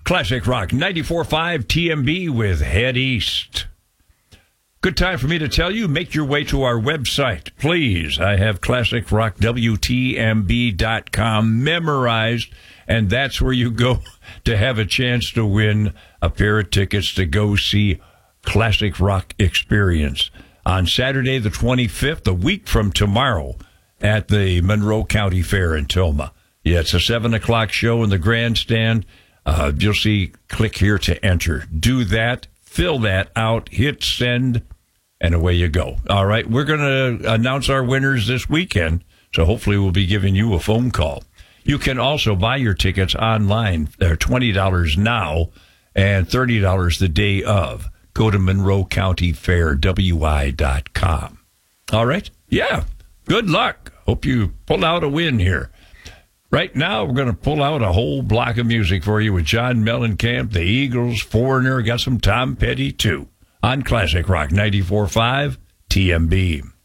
Classic Rock 94.5 TMB with Head East. Good time for me to tell you, make your way to our website, please. I have ClassicRockWTMB.com memorized, and that's where you go to have a chance to win a pair of tickets to go see Classic Rock Experience on Saturday the 25th, a week from tomorrow, at the Monroe County Fair in Toma. Yeah, it's a 7 o'clock show in the grandstand. You'll see, click here to enter. Do that, fill that out, hit send, and away you go. All right, we're going to announce our winners this weekend, so hopefully we'll be giving you a phone call. You can also buy your tickets online. They're $20 now and $30 the day of. Go to MonroeCountyFairWI.com. All right? Yeah, good luck. Hope you pull out a win here. Right now, we're going to pull out a whole block of music for you with John Mellencamp, the Eagles, Foreigner, got some Tom Petty, too, on Classic Rock 94.5 TMB.